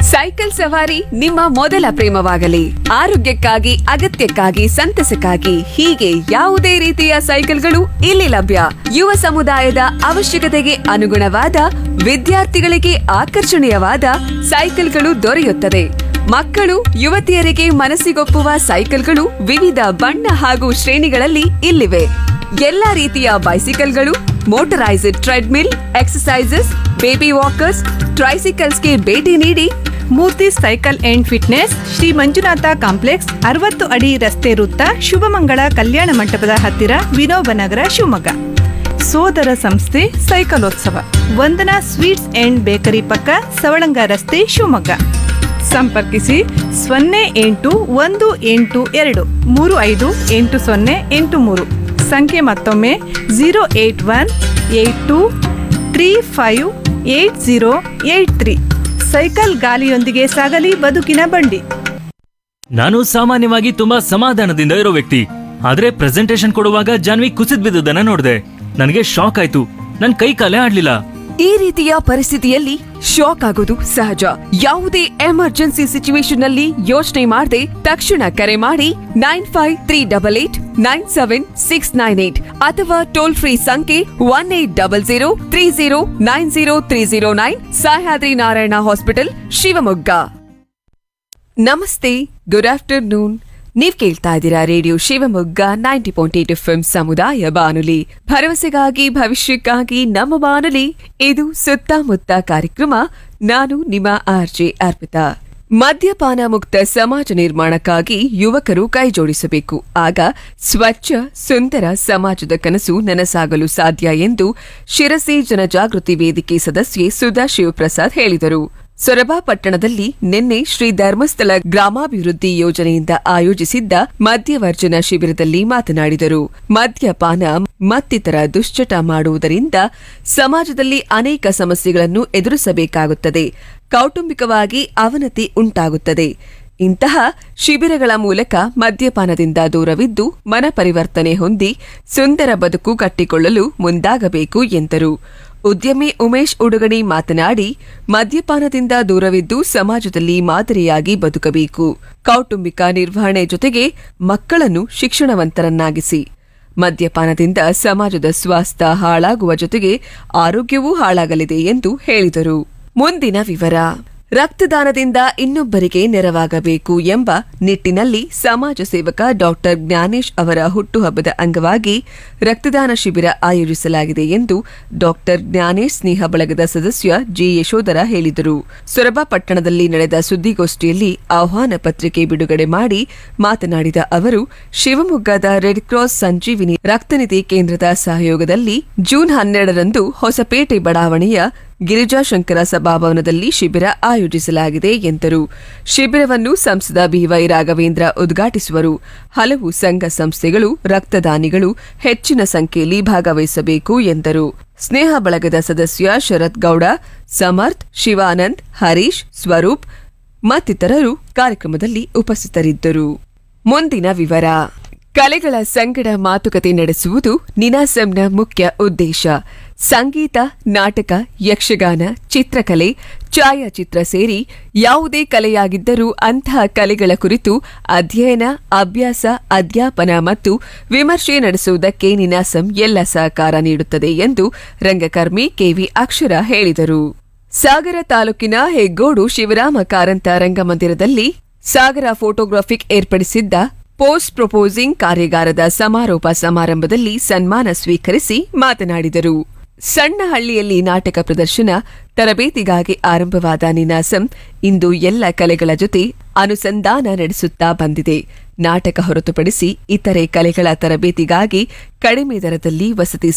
Cycle ಸವಾರಿ ನಿಮ್ಮ ಮೊದಲ ಪ್ರೇಮವಾಗಲಿ. ಆರೋಗ್ಯಕ್ಕಾಗಿ, ಅಗತ್ಯಕ್ಕಾಗಿ, ಸಂತಸಕ್ಕಾಗಿ ಹೀಗೆ ಯಾವುದೇ ರೀತಿಯ ಸೈಕಲ್ಗಳು ಇಲ್ಲಿ ಲಭ್ಯ. ಯುವ ಸಮುದಾಯದ ಅವಶ್ಯಕತೆಗೆ ಅನುಗುಣವಾದ, ವಿದ್ಯಾರ್ಥಿಗಳಿಗೆ ಆಕರ್ಷಣೀಯವಾದ ಸೈಕಲ್ಗಳು ದೊರೆಯುತ್ತದೆ. ಮಕ್ಕಳು, ಯುವತಿಯರಿಗೆ ಮನಸ್ಸಿಗೊಪ್ಪುವ ಸೈಕಲ್ಗಳು ವಿವಿಧ ಬಣ್ಣ ಹಾಗೂ ಶ್ರೇಣಿಗಳಲ್ಲಿ ಇಲ್ಲಿವೆ. ಎಲ್ಲಾ ರೀತಿಯ ಬೈಸಿಕಲ್ಗಳು, motorised treadmill, exercises, baby walkers, ಟ್ರೈಸಿಕಲ್ಸ್ಗೆ ಭೇಟಿ ನೀಡಿ. ಮೂರ್ತಿ cycle and fitness, Shri Manjunatha complex, 60 ಅಡಿ ರಸ್ತೆ ವೃತ್ತ, ಶುಭಮಂಗಳ ಕಲ್ಯಾಣ ಮಂಟಪದ ಹತ್ತಿರ, ವಿನೋಬ ನಗರ, ಶಿವಮೊಗ್ಗ. ಸೋದರ ಸಂಸ್ಥೆ ಸೈಕಲೋತ್ಸವ, ವಂದನಾ ಸ್ವೀಟ್ಸ್ ಅಂಡ್ ಬೇಕರಿ ಪಕ್ಕ, ಸವಳಂಗ ರಸ್ತೆ, ಶಿವಮೊಗ್ಗ. ಸಂಪರ್ಕಿಸಿ 081823580883. ಸಂಖ್ಯೆ ಮತ್ತೊಮ್ಮೆ 08182358083. ಸೈಕಲ್ ಗಾಲಿಯೊಂದಿಗೆ ಸಾಗಲಿ ಬದುಕಿನ ಬಂಡಿ. ನಾನು ಸಾಮಾನ್ಯವಾಗಿ ತುಂಬಾ ಸಮಾಧಾನದಿಂದ ಇರೋ ವ್ಯಕ್ತಿ. ಆದ್ರೆ ಪ್ರೆಸೆಂಟೇಶನ್ ಕೊಡುವಾಗ ಜಾನ್ವಿ ಕುಸಿದ್ ಬಿದ್ದುದನ್ನ ನೋಡಿದೆ. ನನಗೆ ಶಾಕ್ ಆಯ್ತು. ನನ್ ಕೈ ಕಾಲೇ ಆಡ್ಲಿಲ್ಲ. ಈ ರೀತಿಯ ಪರಿಸ್ಥಿತಿಯಲ್ಲಿ ಶಾಕ್ ಆಗೋದು ಸಹಜ. ಯಾವುದೇ ಎಮರ್ಜೆನ್ಸಿ ಸಿಚುವೇಶನ್ ನಲ್ಲಿ ಯೋಚನೆ ಮಾಡದೆ ತಕ್ಷಣ ಕರೆ ಮಾಡಿ 9538897698 ಅಥವಾ ಟೋಲ್ ಫ್ರೀ ಸಂಖ್ಯೆ 180030903009, ಸಹ್ಯಾದ್ರಿ ನಾರಾಯಣ ಹಾಸ್ಪಿಟಲ್, ಶಿವಮೊಗ್ಗ. ನಮಸ್ತೆ, ಗುಡ್ ಆಫ್ಟರ್ನೂನ್. ನೀವ್ ಕೇಳ್ತಾ ಇದ್ದೀರಾ ರೇಡಿಯೋ ಶಿವಮೊಗ್ಗ 90.8 FM ಸಮುದಾಯ ಬಾನುಲಿ. ಭರವಸೆಗಾಗಿ, ಭವಿಷ್ಯಕ್ಕಾಗಿ ನಮ್ಮ ಬಾನುಲಿ. ಇದು ಸುತ್ತಮುತ್ತ ಕಾರ್ಯಕ್ರಮ. ನಾನು ನಿಮ್ಮ ಆರ್ಜೆ ಅರ್ಪಿತಾ. ಮದ್ಯಪಾನ ಮುಕ್ತ ಸಮಾಜ ನಿರ್ಮಾಣಕ್ಕಾಗಿ ಯುವಕರು ಕೈಜೋಡಿಸಬೇಕು. ಆಗ ಸ್ವಚ್ಛ, ಸುಂದರ ಸಮಾಜದ ಕನಸು ನನಸಾಗಲು ಸಾಧ್ಯ ಎಂದು ಶಿರಸಿ ಜನಜಾಗೃತಿ ವೇದಿಕೆ ಸದಸ್ಯೆ ಸುಧಾ ಶಿವಪ್ರಸಾದ್ ಹೇಳಿದರು. ಸೊರಬ ಪಟ್ಟಣದಲ್ಲಿ ನಿನ್ನೆ ಶ್ರೀ ಧರ್ಮಸ್ಥಳ ಗ್ರಾಮಾಭಿವೃದ್ಧಿ ಯೋಜನೆಯಿಂದ ಆಯೋಜಿಸಿದ್ದ ಮದ್ಯವರ್ಜನ ಶಿಬಿರದಲ್ಲಿ ಮಾತನಾಡಿದರು. ಮದ್ಯಪಾನ ಮತ್ತಿತರ ದುಶ್ಚಟ ಮಾಡುವುದರಿಂದ ಸಮಾಜದಲ್ಲಿ ಅನೇಕ ಸಮಸ್ಯೆಗಳನ್ನು ಎದುರಿಸಬೇಕಾಗುತ್ತದೆ. ಕೌಟುಂಬಿಕವಾಗಿ ಅವನತಿ ಉಂಟಾಗುತ್ತದೆ. ಇಂತಹ ಶಿಬಿರಗಳ ಮೂಲಕ ಮದ್ಯಪಾನದಿಂದ ದೂರವಿದ್ದು ಮನಪರಿವರ್ತನೆ ಹೊಂದಿ ಸುಂದರ ಬದುಕು ಕಟ್ಟಿಕೊಳ್ಳಲು ಮುಂದಾಗಬೇಕು ಎಂದರು. ಉದ್ಯಮಿ ಉಮೇಶ್ ಉಡುಗಣಿ ಮಾತನಾಡಿ, ಮದ್ಯಪಾನದಿಂದ ದೂರವಿದ್ದು ಸಮಾಜದಲ್ಲಿ ಮಾದರಿಯಾಗಿ ಬದುಕಬೇಕು. ಕೌಟುಂಬಿಕ ನಿರ್ವಹಣೆ ಜೊತೆಗೆ ಮಕ್ಕಳನ್ನು ಶಿಕ್ಷಣವಂತರನ್ನಾಗಿಸಿ. ಮದ್ಯಪಾನದಿಂದ ಸಮಾಜದ ಸ್ವಾಸ್ಥ್ಯ ಹಾಳಾಗುವ ಜೊತೆಗೆ ಆರೋಗ್ಯವೂ ಹಾಳಾಗಲಿದೆ ಎಂದು ಹೇಳಿದರು. ಮುಂದಿನ ವಿವರ. ರಕ್ತದಾನದಿಂದ ಇನ್ನೊಬ್ಬರಿಗೆ ನೆರವಾಗಬೇಕು ಎಂಬ ನಿಟ್ಟಿನಲ್ಲಿ ಸಮಾಜ ಸೇವಕ ಡಾಕ್ಟರ್ ಜ್ಞಾನೇಶ್ ಅವರ ಹುಟ್ಟುಹಬ್ಬದ ಅಂಗವಾಗಿ ರಕ್ತದಾನ ಶಿಬಿರ ಆಯೋಜಿಸಲಾಗಿದೆ ಎಂದು ಡಾಕ್ಟರ್ ಜ್ಞಾನೇಶ್ ಸ್ನೇಹ ಬಳಗದ ಸದಸ್ಯ ಜಿ ಯಶೋಧರ ಹೇಳಿದರು. ಸೊರಬ ಪಟ್ಟಣದಲ್ಲಿ ನಡೆದ ಸುದ್ದಿಗೋಷ್ಠಿಯಲ್ಲಿ ಆಹ್ವಾನ ಪತ್ರಿಕೆ ಬಿಡುಗಡೆ ಮಾಡಿ ಮಾತನಾಡಿದ ಅವರು, ಶಿವಮೊಗ್ಗದ ರೆಡ್ ಕ್ರಾಸ್ ಸಂಜೀವಿನಿ ರಕ್ತನಿಧಿ ಕೇಂದ್ರದ ಸಹಯೋಗದಲ್ಲಿ ಜೂನ್ 12ರಂದು ಹೊಸಪೇಟೆ ಬಡಾವಣೆಯ ಗಿರಿಜಾಶಂಕರ ಸಭಾಭವನದಲ್ಲಿ ಶಿಬಿರ ಆಯೋಜಿಸಲಾಗಿದೆ ಎಂದರು. ಶಿಬಿರವನ್ನು ಸಂಸದ ಬಿವೈ ರಾಘವೇಂದ್ರ ಉದ್ಘಾಟಿಸುವರು. ಹಲವು ಸಂಘ ಸಂಸ್ಥೆಗಳು, ರಕ್ತದಾನಿಗಳು ಹೆಚ್ಚಿನ ಸಂಖ್ಯೆಯಲ್ಲಿ ಭಾಗವಹಿಸಬೇಕು ಎಂದರು. ಸ್ನೇಹ ಬಳಗದ ಸದಸ್ಯ ಶರತ್ ಗೌಡ, ಸಮರ್ಥ್, ಶಿವಾನಂದ್, ಹರೀಶ್, ಸ್ವರೂಪ್ ಮತ್ತಿತರರು ಕಾರ್ಯಕ್ರಮದಲ್ಲಿ ಉಪಸ್ಥಿತರಿದ್ದರು. ಮುಂದಿನ ವಿವರ. ಕಲೆಗಳ ಸಂಗಡ ಮಾತುಕತೆ ನಡೆಸುವುದು ನಿನಾಸಂನ ಮುಖ್ಯ ಉದ್ದೇಶ. ಸಂಗೀತ, ನಾಟಕ, ಯಕ್ಷಗಾನ, ಚಿತ್ರಕಲೆ, ಛಾಯಾಚಿತ್ರ ಸೇರಿ ಯಾವುದೇ ಕಲೆಯಾಗಿದ್ದರೂ ಅಂತಹ ಕಲೆಗಳ ಕುರಿತು ಅಧ್ಯಯನ, ಅಭ್ಯಾಸ, ಅಧ್ಯಾಪನ ಮತ್ತು ವಿಮರ್ಶೆ ನಡೆಸುವುದಕ್ಕೆ ನಿನಾಸಂ ಎಲ್ಲ ಸಹಕಾರ ನೀಡುತ್ತದೆ ಎಂದು ರಂಗಕರ್ಮಿ ಕೆವಿ ಅಕ್ಷರ ಹೇಳಿದರು. ಸಾಗರ ತಾಲೂಕಿನ ಹೆಗ್ಗೋಡು ಶಿವರಾಮ ಕಾರಂತ ರಂಗಮಂದಿರದಲ್ಲಿ ಸಾಗರ ಫೋಟೋಗ್ರಾಫಿಕ್ ಏರ್ಪಡಿಸಿದ್ದ ಪೋಸ್ಟ್ ಪ್ರಪೋಸಿಂಗ್ ಕಾರ್ಯಾಗಾರದ ಸಮಾರೋಪ ಸಮಾರಂಭದಲ್ಲಿ ಸನ್ಮಾನ ಸ್ವೀಕರಿಸಿ ಮಾತನಾಡಿದರು. ಸಣ್ಣ ಹಳ್ಳಿಯಲ್ಲಿ ನಾಟಕ ಪ್ರದರ್ಶನ ತರಬೇತಿಗಾಗಿ ಆರಂಭವಾದ ನಿನಾಸಂ ಇಂದು ಎಲ್ಲ ಕಲೆಗಳ ಜೊತೆ ಅನುಸಂಧಾನ ನಡೆಸುತ್ತಾ ಬಂದಿದೆ. ನಾಟಕ ಹೊರತುಪಡಿಸಿ ಇತರೆ ಕಲೆಗಳ ತರಬೇತಿಗಾಗಿ ಕಡಿಮೆ ದರದಲ್ಲಿ ವಸತಿ